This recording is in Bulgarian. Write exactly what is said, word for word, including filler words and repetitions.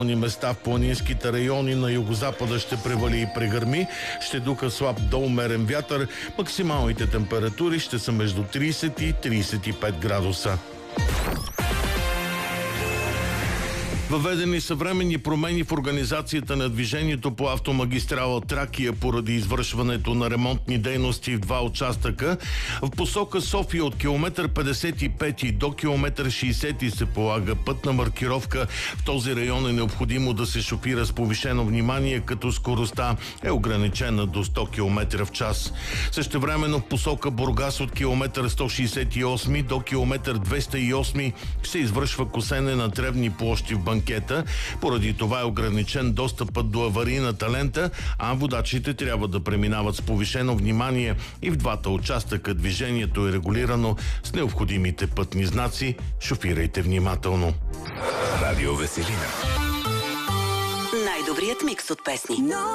места в планинските райони на югозапада ще превали и прегърми, ще духа слаб до умерен вятър, максималните температури ще са между трийсет и трийсет и пет градуса. Въведени съвременни промени в организацията на движението по автомагистрала Тракия поради извършването на ремонтни дейности в два участъка. В посока София от километър петдесет и пет до километър шейсет се полага пътна маркировка. В този район е необходимо да се шофира с повишено внимание, като скоростта е ограничена до сто километра в час. Същевременно в посока Бургас от километър сто шейсет и осем до километър двеста и осем се извършва косене на тревни площи в банкета. Поради това е ограничен достъпът до аварийната лента, а водачите трябва да преминават с повишено внимание и в двата участъка движението е регулирано с необходимите пътни знаци. Шофирайте внимателно. Радио Веселина. Най-добрият микс от песни.